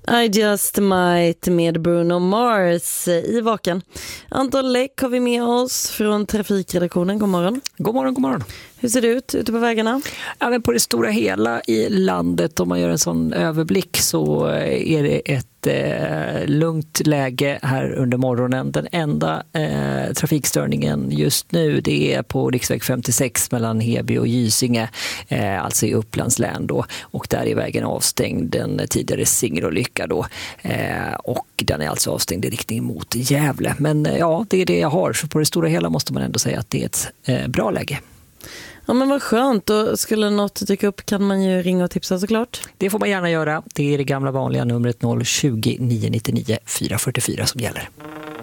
I Just Might med Bruno Mars i Vaken. Anton Läck har vi med oss från trafikredaktionen. God morgon. God morgon, god morgon. Hur ser det ut ute på vägarna? Ja, men på det stora hela i landet, om man gör en sån överblick, så är det ett lugnt läge här under morgonen. Den enda trafikstörningen just nu, det är på riksväg 56 mellan Heby och Gysinge, alltså i Upplands län då. Och där är vägen avstängd, den tidigare Singerolycka då. Och den är alltså avstängd i riktning mot Gävle. Men ja, det är det jag har. Så på det stora hela måste man ändå säga att det är ett bra läge. Ja, men vad skönt. Och skulle något dyka upp kan man ju ringa och tipsa såklart. Det får man gärna göra. Det är det gamla vanliga numret 020 999 444 som gäller.